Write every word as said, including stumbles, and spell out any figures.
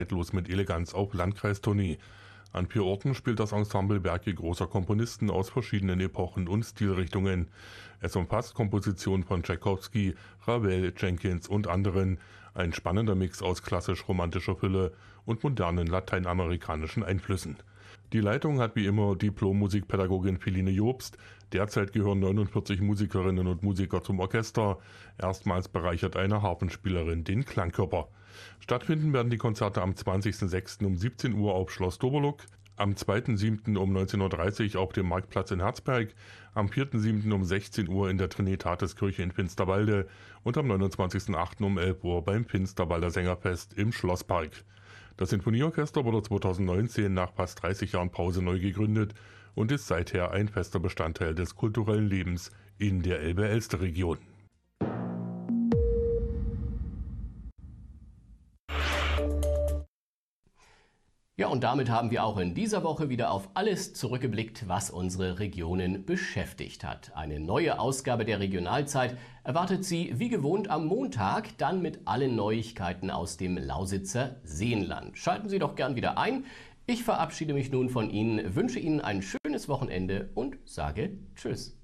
Los mit Eleganz auf Landkreistournee. An vier Orten spielt das Ensemble Werke großer Komponisten aus verschiedenen Epochen und Stilrichtungen. Es umfasst Kompositionen von Tschaikowski, Ravel, Jenkins und anderen. Ein spannender Mix aus klassisch-romantischer Fülle und modernen lateinamerikanischen Einflüssen. Die Leitung hat wie immer Diplom-Musikpädagogin Philine Jobst. Derzeit gehören neunundvierzig Musikerinnen und Musiker zum Orchester. Erstmals bereichert eine Harfenspielerin den Klangkörper. Stattfinden werden die Konzerte am zwanzigsten sechsten um siebzehn Uhr auf Schloss Doberluck, am zweiten siebten um neunzehn Uhr dreißig auf dem Marktplatz in Herzberg, am vierten siebten um sechzehn Uhr in der Trinitatis-Kirche in Finsterwalde und am neunundzwanzigsten achten um elf Uhr beim Finsterwalder Sängerfest im Schlosspark. Das Sinfonieorchester wurde zweitausendneunzehn nach fast dreißig Jahren Pause neu gegründet und ist seither ein fester Bestandteil des kulturellen Lebens in der Elbe-Elster-Region. Ja, und damit haben wir auch in dieser Woche wieder auf alles zurückgeblickt, was unsere Regionen beschäftigt hat. Eine neue Ausgabe der Regionalzeit erwartet Sie wie gewohnt am Montag, dann mit allen Neuigkeiten aus dem Lausitzer Seenland. Schalten Sie doch gern wieder ein. Ich verabschiede mich nun von Ihnen, wünsche Ihnen ein schönes Wochenende und sage Tschüss.